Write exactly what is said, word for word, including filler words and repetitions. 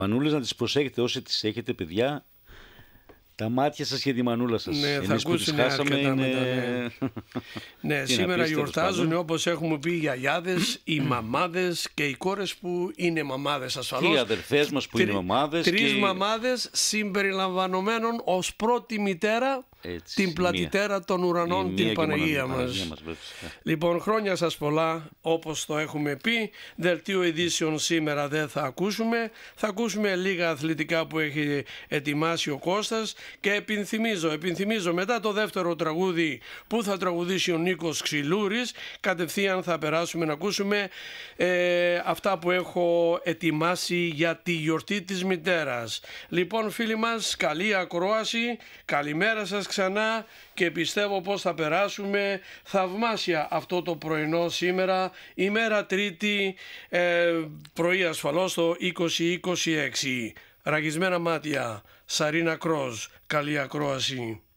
Μανούλες να τις προσέχετε όσοι τις έχετε, παιδιά. Τα μάτια σας και τη μανούλα σας. Ναι, Εμείς θα που τις ακούσουν χάσαμε αρκετά είναι... μετά, ναι. Ναι, σήμερα γιορτάζουν, όπως έχουμε πει, οι γιαγιάδες, οι μαμάδες και οι κόρες που είναι μαμάδες ασφαλώς. Και οι αδερφές μας που Τρι, είναι μαμάδες. Τρεις και... μαμάδες συμπεριλαμβανομένων ως πρώτη μητέρα. Έτσι, την πλατητέρα μία, των ουρανών, μία την Παναγία μας. μας λοιπόν, χρόνια σας πολλά, όπως το έχουμε πει. Δελτίο ειδήσεων σήμερα δεν θα ακούσουμε. Θα ακούσουμε λίγα αθλητικά που έχει ετοιμάσει ο Κώστας. Και επιθυμίζω, επιθυμίζω μετά το δεύτερο τραγούδι που θα τραγουδήσει ο Νίκος Ξυλούρης, κατευθείαν θα περάσουμε να ακούσουμε ε, αυτά που έχω ετοιμάσει για τη γιορτή της μητέρας. Λοιπόν, φίλοι μας, καλή ακρόαση, καλημέρα σας ξανά και πιστεύω πως θα περάσουμε θαυμάσια αυτό το πρωινό σήμερα, ημέρα Τρίτη, ε, πρωί ασφαλώς το είκοσι είκοσι έξι. Ραγισμένα μάτια, Σαρίνα Κρός, καλή ακρόαση.